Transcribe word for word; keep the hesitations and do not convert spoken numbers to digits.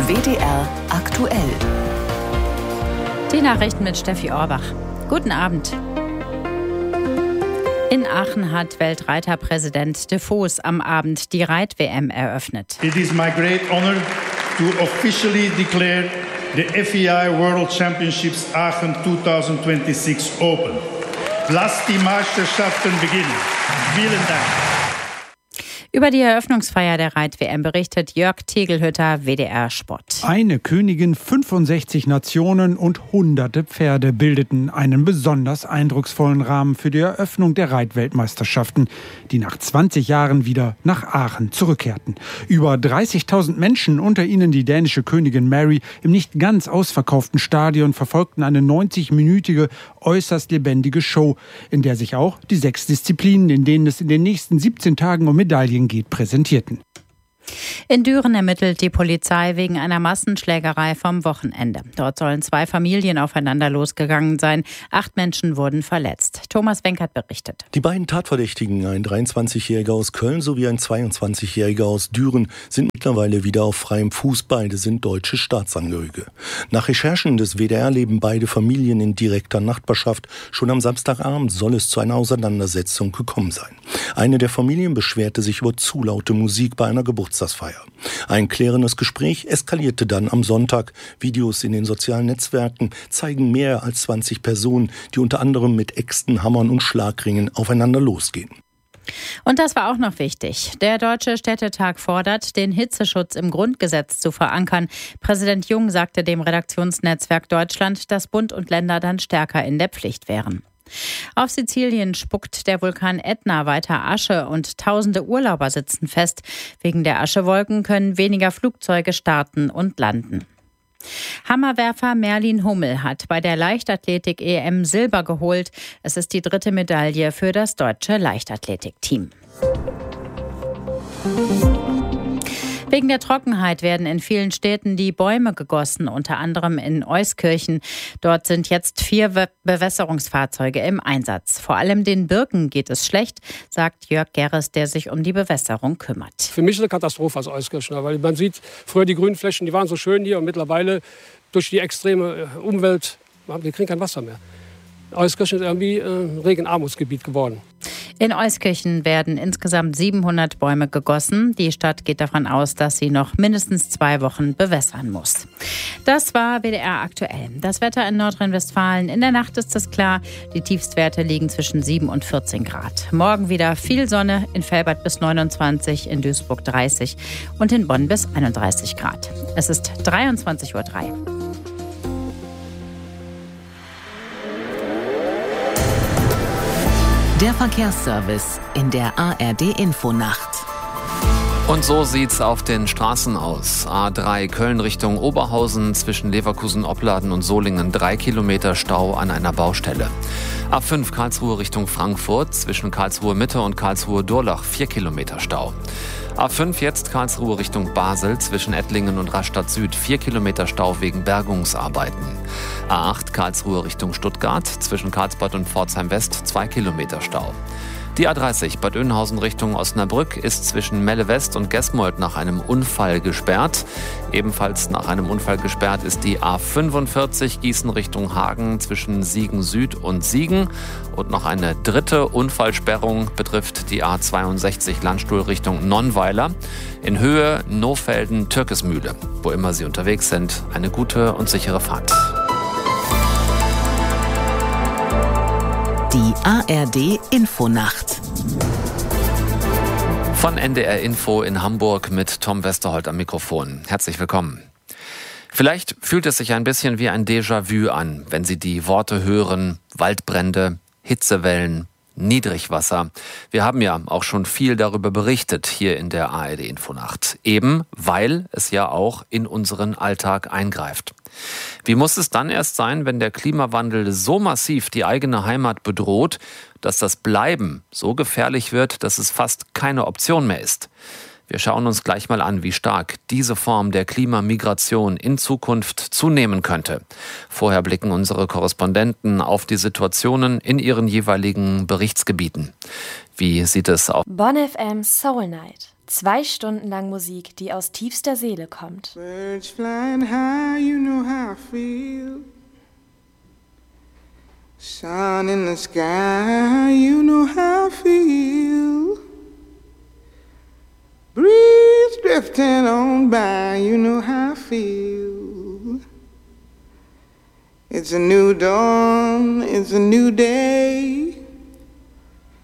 W D R aktuell. Die Nachrichten mit Steffi Orbach. Guten Abend. In Aachen hat Weltreiterpräsident de Vos am Abend die Reit-W M eröffnet. It is my great honor to officially declare the F I I World Championships Aachen zwanzig sechsundzwanzig open. Lasst die Meisterschaften beginnen. Vielen Dank. Über die Eröffnungsfeier der Reit-W M berichtet Jörg Tegelhütter, W D R Sport. Eine Königin, fünfundsechzig Nationen und hunderte Pferde bildeten einen besonders eindrucksvollen Rahmen für die Eröffnung der Reitweltmeisterschaften, die nach zwanzig Jahren wieder nach Aachen zurückkehrten. Über dreißigtausend Menschen, unter ihnen die dänische Königin Mary, im nicht ganz ausverkauften Stadion verfolgten eine neunzig-minütige, äußerst lebendige Show, in der sich auch die sechs Disziplinen, in denen es in den nächsten siebzehn Tagen um Medaillen geht, präsentierten. In Düren ermittelt die Polizei wegen einer Massenschlägerei vom Wochenende. Dort sollen zwei Familien aufeinander losgegangen sein. Acht Menschen wurden verletzt. Thomas Wenkert berichtet. Die beiden Tatverdächtigen, ein dreiundzwanzigjähriger aus Köln sowie ein zweiundzwanzigjähriger aus Düren, sind mittlerweile wieder auf freiem Fuß. Beide sind deutsche Staatsangehörige. Nach Recherchen des W D R leben beide Familien in direkter Nachbarschaft. Schon am Samstagabend soll es zu einer Auseinandersetzung gekommen sein. Eine der Familien beschwerte sich über zu laute Musik bei einer Geburtstagsfeier. Ein klärendes Gespräch eskalierte dann am Sonntag. Videos in den sozialen Netzwerken zeigen mehr als zwanzig Personen, die unter anderem mit Äxten, Hammern und Schlagringen aufeinander losgehen. Und das war auch noch wichtig. Der Deutsche Städtetag fordert, den Hitzeschutz im Grundgesetz zu verankern. Präsident Jung sagte dem Redaktionsnetzwerk Deutschland, dass Bund und Länder dann stärker in der Pflicht wären. Auf Sizilien spuckt der Vulkan Ätna weiter Asche und tausende Urlauber sitzen fest. Wegen der Aschewolken können weniger Flugzeuge starten und landen. Hammerwerfer Merlin Hummel hat bei der Leichtathletik-E M Silber geholt. Es ist die dritte Medaille für das deutsche Leichtathletikteam. Wegen der Trockenheit werden in vielen Städten die Bäume gegossen, unter anderem in Euskirchen. Dort sind jetzt vier Be- Bewässerungsfahrzeuge im Einsatz. Vor allem den Birken geht es schlecht, sagt Jörg Gerres, der sich um die Bewässerung kümmert. Für mich ist es eine Katastrophe als Euskirchener, weil man sieht, früher die grünen Flächen, die waren so schön hier und mittlerweile durch die extreme Umwelt, wir kriegen kein Wasser mehr. Euskirchen ist irgendwie ein Regenarmutsgebiet geworden. In Euskirchen werden insgesamt siebenhundert Bäume gegossen. Die Stadt geht davon aus, dass sie noch mindestens zwei Wochen bewässern muss. Das war W D R aktuell. Das Wetter in Nordrhein-Westfalen. In der Nacht ist es klar. Die Tiefstwerte liegen zwischen sieben und vierzehn Grad. Morgen wieder viel Sonne. In Velbert bis neunundzwanzig, in Duisburg dreißig und in Bonn bis einunddreißig Grad. Es ist dreiundzwanzig Uhr drei. Der Verkehrsservice in der A R D-Infonacht. Und so sieht's auf den Straßen aus. A drei Köln Richtung Oberhausen zwischen Leverkusen, Opladen und Solingen drei Kilometer Stau an einer Baustelle. A fünf Karlsruhe Richtung Frankfurt zwischen Karlsruhe Mitte und Karlsruhe Durlach vier Kilometer Stau. A fünf jetzt Karlsruhe Richtung Basel zwischen Ettlingen und Rastatt Süd vier Kilometer Stau wegen Bergungsarbeiten. A acht Karlsruhe Richtung Stuttgart zwischen Karlsbad und Pforzheim West zwei Kilometer Stau. Die A dreißig Bad Oeynhausen Richtung Osnabrück ist zwischen Melle West und Gesmold nach einem Unfall gesperrt. Ebenfalls nach einem Unfall gesperrt ist die A fünfundvierzig Gießen Richtung Hagen zwischen Siegen Süd und Siegen. Und noch eine dritte Unfallsperrung betrifft die A zweiundsechzig Landstuhl Richtung Nonnweiler. In Höhe Nohfelden-Türkesmühle. Wo immer Sie unterwegs sind, eine gute und sichere Fahrt. Die A R D-Infonacht. Von N D R Info in Hamburg mit Tom Westerholt am Mikrofon. Herzlich willkommen. Vielleicht fühlt es sich ein bisschen wie ein Déjà-vu an, wenn Sie die Worte hören: Waldbrände, Hitzewellen, Niedrigwasser. Wir haben ja auch schon viel darüber berichtet hier in der A R D-Infonacht. Eben weil es ja auch in unseren Alltag eingreift. Wie muss es dann erst sein, wenn der Klimawandel so massiv die eigene Heimat bedroht, dass das Bleiben so gefährlich wird, dass es fast keine Option mehr ist? Wir schauen uns gleich mal an, wie stark diese Form der Klimamigration in Zukunft zunehmen könnte. Vorher blicken unsere Korrespondenten auf die Situationen in ihren jeweiligen Berichtsgebieten. Wie sieht es auf Bonn F M Soul Night. Zwei Stunden lang Musik, die aus tiefster Seele kommt. Birds flying high, you know how I feel. Sun in the sky, you know how I feel. Breeze drifting on by, you know how I feel. It's a new dawn, it's a new day.